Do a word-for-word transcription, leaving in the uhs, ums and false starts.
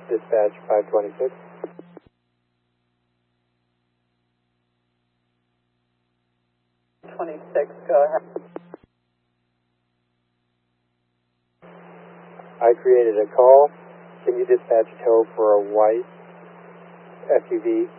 Dispatch five twenty-six. twenty-six, go ahead. I created a call. Can you dispatch tow for a white S U V